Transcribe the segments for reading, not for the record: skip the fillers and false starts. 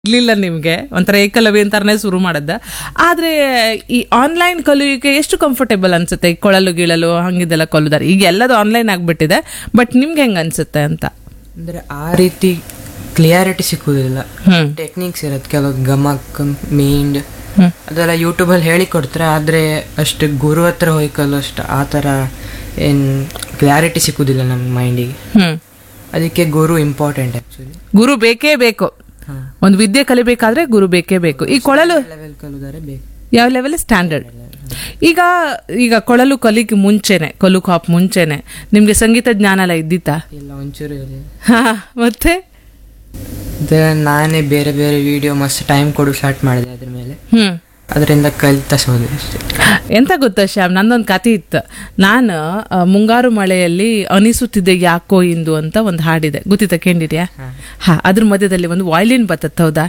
ಇರ್ಲಿಲ್ಲ ನಿಮ್ಗೆ, ಒಂಥರ ಏಕಲವ್ಯ ಅಂತಾರನೇ ಶುರು ಮಾಡದ್ದ. ಆದ್ರೆ ಈ ಆನ್ಲೈನ್ ಕಲಿಯುವಿಕೆ ಎಷ್ಟು ಕಂಫರ್ಟೇಬಲ್ ಅನ್ಸುತ್ತೆ? ಈ ಕೊಳಲು ಗೀಳಲು ಹಂಗಿದೆಲ್ಲ ಕಲಿದಾರೆ, ಈಗ ಎಲ್ಲದು ಆನ್ಲೈನ್ ಆಗ್ಬಿಟ್ಟಿದೆ. ಬಟ್ ನಿಮ್ಗೆ ಹೆಂಗ್ ಅನ್ಸುತ್ತೆ ಅಂತ? ಅಂದ್ರೆ ಆ ರೀತಿ ಕ್ಲಿಯಾರಿಟಿ ಸಿಕ್ಕುದಿಲ್ಲ. ಟೆಕ್ನಿಕ್ಸ್ ಇರತ್ತೆ, ಕೆಲವು ಗಮಕ್ ಮೀಂಡ್ ಅದೆಲ್ಲ ಯೂಟ್ಯೂಬಲ್ಲಿ ಹೇಳಿ ಕೊಡ್ತಾರೆ. ಆದ್ರೆ ಅಷ್ಟು ಗುರು ಹತ್ರ ಹೋಗಿ ಕಲಿಯೋಷ್ಟು ಆ ಥರ ಏನು ಕ್ಲಿಯಾರಿಟಿ ಸಿಕ್ಕುದಿಲ್ಲ ನಮ್ಮ ಮೈಂಡಿಗೆ. ಅದಕ್ಕೆ ಗುರು ಇಂಪಾರ್ಟೆಂಟ್. ಆಕ್ಚುಲಿ ಗುರು ಬೇಕೇ ಬೇಕು. ಒಂದು ವಿದ್ಯೆ ಕಲಿಬೇಕಾದ್ರೆ ಗುರು ಬೇಕೇ ಬೇಕು. ಈ ಕೊಳಲು ಲೆವೆಲ್ ಕಲಿಯೋದಾರೆ ಬೇಕು. ಯಾವ ಲೆವೆಲ್? ಸ್ಟ್ಯಾಂಡರ್ಡ್. ಈಗ ಕೊಳಲು ಕಲಿಕ್ ಮುಂಚೆನೆ, ಕೊಲು ಕಾಪ್ ಮುಂಚೆನೆ ನಿಮ್ಗೆ ಸಂಗೀತ ಜ್ಞಾನ ಎಲ್ಲ ಇದ್ದಿತ್ತಾ? ಇಲ್ಲ, ಒಂಚೂರು ಇಲ್ಲ. ಮತ್ತೆ ನಾನೇ ಬೇರೆ ಬೇರೆ ವಿಡಿಯೋ ಮಸ್ತ್ ಟೈಮ್ ಕೊಡು ಸ್ಟಾರ್ಟ್ ಮಾಡಿದೆ ಅದ್ರ ಮೇಲೆ. ಅದರಿಂದ ಕಲಿತಾ ಹೋದೆ ಅಷ್ಟೇ. ಎಂತ ಗೊತ್ತಾ ಶ್ಯಾಮ್, ನಂದೊಂದು ಕತೆ ಇತ್ತು. ನಾನು ಮುಂಗಾರು ಮಳೆಯಲ್ಲಿ ಅನಿಸುತ್ತಿದ್ದೆ ಯಾಕೋ ಇಂದು ಅಂತ ಒಂದು ಹಾಡಿದೆ, ಗೊತ್ತಿತ್ತ? ಕೇಳಿದ್ಯಾ? ಅದ್ರ ಮಧ್ಯದಲ್ಲಿ ಒಂದು ವಾಯ್ಲಿನ್ ಬತ್ತತ್ತ, ಹೌದಾ?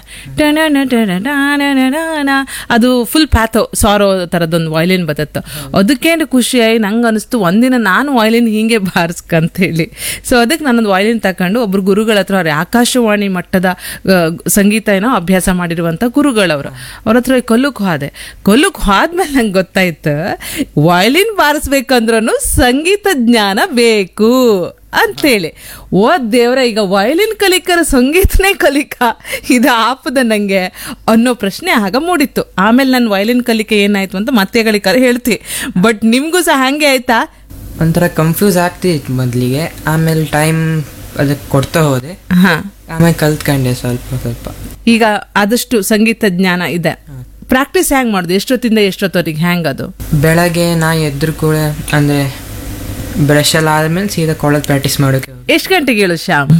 ಅದು ಫುಲ್ ಪ್ಯಾಥೋ ಸಾರೋ ತರದೊಂದು ವಾಯ್ಲಿನ್ ಬತ್ತತ್ತ. ಅದಕ್ಕೇನು ಖುಷಿಯಾಗಿ ನಂಗೆ ಅನಿಸ್ತು, ಒಂದಿನ ನಾನು ವಾಯ್ಲಿನ್ ಹಿಂಗೆ ಬಾರಿಸ್ಕಂತ ಹೇಳಿ. ಸೊ ಅದಕ್ಕೆ ನಾನೊಂದು ವಾಯ್ಲಿನ್ ತಕೊಂಡು ಒಬ್ರು ಗುರುಗಳ ಹತ್ರ, ಅವ್ರ ಆಕಾಶವಾಣಿ ಮಟ್ಟದ ಸಂಗೀತ ಏನೋ ಅಭ್ಯಾಸ ಮಾಡಿರುವಂತ ಗುರುಗಳವರು, ಅವ್ರ ಹತ್ರ ಕೊಲ್ಲುಕ್ ಹೋದ್ಮೇಲೆ ನಂಗೆ ಗೊತ್ತಾಯ್ತು, ವಯಲಿನ್ ಬಾರಿಸ್ಬೇಕಂದ್ರೂ ಸಂಗೀತ ಜ್ಞಾನ ಬೇಕು ಅಂತೇಳಿ. ಓ ದೇವ್ರ, ಈಗ ವಯಲಿನ್ ಕಲಿಕರ ಸಂಗೀತನೇ ಕಲಿಕ ಇದು ಆಪದ ನಂಗೆ ಅನ್ನೋ ಪ್ರಶ್ನೆ ಆಗ ಮೂಡಿತ್ತು. ಆಮೇಲೆ ನನ್ನ ವಯಲಿನ್ ಕಲಿಕೆ ಏನಾಯ್ತು ಅಂತ ಮತ್ತೆ ಕಲಿಕರ ಹೇಳ್ತಿ. ಬಟ್ ನಿಮ್ಗೂ ಸಹ ಹಂಗೆ ಆಯ್ತಾ? ಒಂಥರ ಕನ್ಫ್ಯೂಸ್ ಆಗ್ತಿತ್ತು ಮೊದಲಿಗೆ, ಆಮೇಲೆ ಟೈಮ್ ಅದಕ್ಕೆ ಕೊಡ್ತಾ ಹೋದೆ, ಆಮೇಲೆ ಕಲ್ತ್ಕೊಂಡೆ ಸ್ವಲ್ಪ. ಈಗ ಆದಷ್ಟು ಸಂಗೀತ ಜ್ಞಾನ ಇದೆ. ಪ್ರಾಕ್ಟೀಸ್ ಹೆಂಗ್ ಮಾಡುದು? ಎಷ್ಟೊತ್ತಿಂದ ಎಷ್ಟೊತ್ತವರೆಗೆ ಹೆಂಗ್ ಅದು? ಬೆಳಗ್ಗೆ ನಾ ಎದ್ರು ಕೂಡ ಅಂದ್ರೆ ಬ್ರಷ್ ಎಲ್ಲ ಆದ್ಮೇಲೆ ಸೀದಾ ಕೊಳದ್ ಪ್ರಾಕ್ಟೀಸ್ ಮಾಡೋಕೆ. ಎಷ್ಟು ಗಂಟೆಗೆ ಹೇಳು ಶ್ಯಾಮ್?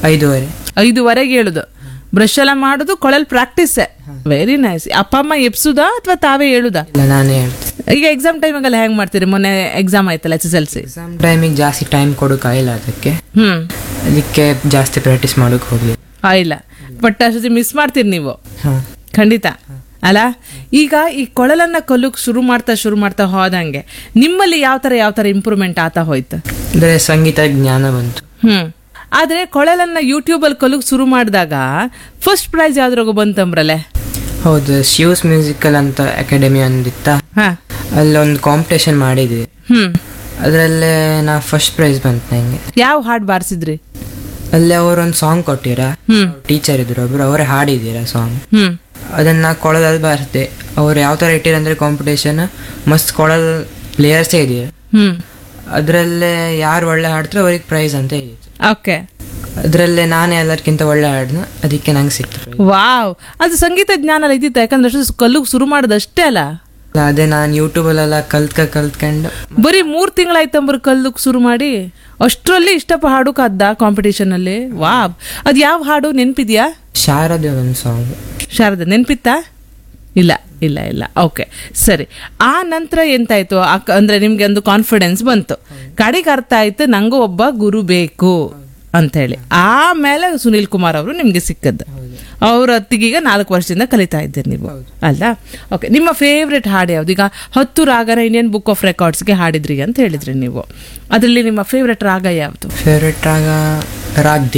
5:30 ಹೇಳುದು. ಬ್ರಷ್ ಎಲ್ಲ ಮಾಡುದು, ಕೊಳಲ್ ಪ್ರಾಕ್ಟೀಸ್. Very nice. ಅಪ್ಪ ಅಮ್ಮ ಎಪ್ಸುದಾ ಅಥವಾ ತಾವೇ ಹೇಳುದಾ? ಇಲ್ಲ, ನಾನೇ ಹೇಳ್ತೀನಿ. ಈಗ ಎಕ್ಸಾಮ್ ಟೈಮಿಗೆಲ್ಲ ಹೆಂಗ್ ಮಾಡ್ತೀರಿ? ಮೊನ್ನೆ ಎಕ್ಸಾಮ್ ಆಯ್ತಲ್ಲ, SSLC ಎಕ್ಸಾಮ್ ಟೈಮಿಗೆ ಜಾಸ್ತಿ ಟೈಮ್ ಕೊಡೋಕಾಗಿಲ್ಲ, ಅದಕ್ಕೆ ಜಾಸ್ತಿ ಪ್ರಾಕ್ಟೀಸ್ ಮಾಡೋಕೆ ಹೋಗ್ಲಿ ಇಲ್ಲ. ಬಟ್ ಅಷ್ಟೊತ್ತಿ ಮಿಸ್ ಮಾಡ್ತೀರಿ ನೀವು ಖಂಡಿತ ಅಲ್ಲ? ಈಗ ಈ ಕೊಳಲನ್ನ ಕಲಿಯೋಕೆ ಶುರು ಮಾಡ್ತಾ ಹೋದಂಗೆ ನಿಮ್ಮಲ್ಲಿ ಯಾವ ತರ ಇಂಪ್ರೂವ್ಮೆಂಟ್ ಆತಾ ಹೋಯ್ತು? ಅಂದ್ರೆ ಸಂಗೀತ ಜ್ಞಾನ ಬಂತು. ಆದ್ರೆ ಕೊಳಲನ್ನ ಯೂಟ್ಯೂಬ್ ಅಲ್ಲಿ ಕಲಿಯೋಕೆ ಶುರು ಮಾಡಿದಾಗ ಫಸ್ಟ್ ಪ್ರೈಸ್ ಯಾವ್ದ್ರಾಗ ಬಂತಂಬ್ರಲೆ? ಹೌದು, ಶಿವ್ಸ್ ಮ್ಯೂಸಿಕಲ್ ಅಂತ ಅಕಾಡೆಮಿ ಒಂದಿತ್ತ, ಅಲ್ಲೊಂದು ಕಾಂಪಿಟೇಷನ್ ಮಾಡಿದ್ವಿ. ಅದ್ರಲ್ಲೇ ನಾ ಫಸ್ಟ್ ಪ್ರೈಸ್ ಬಂತು ನಂಗೆ. ಯಾವ ಹಾಡು ಬಾರಿಸಿದ್ರಿ? ಅಲ್ಲಿ ಅವ್ರೊಂದು ಸಾಂಗ್ ಕೊಟ್ಟಿರ, ಟೀಚರ್ ಇದ್ರು ಒಬ್ರು, ಅವರೇ ಹಾಡಿದ್ದೀರ ಸಾಂಗ್. ಅದನ್ನ ಕೊಳದಲ್ಲಿ ಬಾರಿಸಿದೆ. ಅವ್ರು ಯಾವ ತರ ಇಟ್ಟಿರಂದ್ರೆ ಕಾಂಪಿಟೇಷನ್ ಮಸ್ತ್ ಕೊಳಲ್ ಪ್ಲೇಯರ್ಸೇ ಇದೀರ, ಅದ್ರಲ್ಲೇ ಯಾರು ಒಳ್ಳೆ ಹಾಡ್ತಾರೋ ಅವ್ರಿಗೆ ಪ್ರೈಸ್ ಅಂತ ಹೇಳಿದ್ರು. ಓಕೆ, ಅದ್ರಲ್ಲೇ ನಾನೇ ಎಲ್ಲರಿಗಿಂತ ಒಳ್ಳೆ ಹಾಡ್ನ, ಅದಕ್ಕೆ ನಂಗೆ ಸಿಕ್ತು. ವಾವ್, ಅದು ಸಂಗೀತ ಜ್ಞಾನ ಇದ್ದಿತ್ತು. ಯಾಕಂದ್ರೆ ಅಷ್ಟು ಕಲ್ಲುಗ್ ಶುರು ಮಾಡೋದಷ್ಟೇ ಅಲ್ಲ. ಅದೇ ನಾನು ಯೂಟ್ಯೂಬ್ ಅಲ್ಲೆಲ್ಲ ಕಲ್ತ್ಕೊಂಡು ಬರೀ 3 ತಿಂಗಳಾಯ್ತಂಬ್ರು ಕಲ್ಲುಗ್ ಶುರು ಮಾಡಿ. ಅಷ್ಟರಲ್ಲಿ ಇಷ್ಟಪ್ಪ ಹಾಡು ಕದ್ದ ಕಾಂಪಿಟೇಷನ್ ಅಲ್ಲಿ. ವಾವ್, ಅದ್ ಯಾವ ಹಾಡು ನೆನ್ಪಿದ್ಯಾ? ಶಾರದೆ ಒಂದು ಸಾಂಗ್. ಶಾರದೆ ನೆನ್ಪಿತ್ತಾ? ಇಲ್ಲ. ಓಕೆ, ಸರಿ. ಆ ನಂತರ ಎಂತಾಯ್ತು ಅಂದ್ರೆ ನಿಮ್ಗೆ ಒಂದು ಕಾನ್ಫಿಡೆನ್ಸ್ ಬಂತು, ಕಡೆಗೆ ಅರ್ಥ ಆಯ್ತು ನಂಗೂ ಒಬ್ಬ ಗುರು ಬೇಕು ಅಂತ ಹೇಳಿ. ಆಮೇಲೆ ಸುನೀಲ್ ಕುಮಾರ್ ಅವರು ನಿಮ್ಗೆ ಸಿಕ್ಕದ್ದು. ಅವ್ರ ಹೊತ್ತಿಗೀಗ 4 ವರ್ಷದಿಂದ ಕಲಿತಾ ಇದ್ದೀರಿ ನೀವು ಅಲ್ಲ? ಓಕೆ, ನಿಮ್ಮ ಫೇವ್ರೆಟ್ ಹಾಡು ಯಾವ್ದು? ಈಗ 10 ರಾಗನ ಇಂಡಿಯನ್ ಬುಕ್ ಆಫ್ ರೆಕಾರ್ಡ್ಸ್ಗೆ ಹಾಡಿದ್ರಿ ಅಂತ ಹೇಳಿದ್ರಿ ನೀವು. ಅದರಲ್ಲಿ ನಿಮ್ಮ ಫೇವ್ರೆಟ್ ರಾಗ ಯಾವ್ದು? ಫೇವ್ರೆಟ್ ರಾಗ ರಾಗ್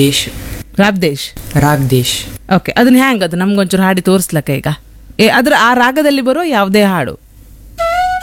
ದೇಶ್. ಓಕೆ, ಅದನ್ನ ಹೆಂಗ್, ಅದು ನಮ್ಗೊಂಚೂರು ಹಾಡಿ ತೋರಿಸ್ಲಕ್ಕ ಈಗ? ಅದ್ರ ಆ ರಾಗದಲ್ಲಿ ಬರೋ ಯಾವುದೇ ಹಾಡು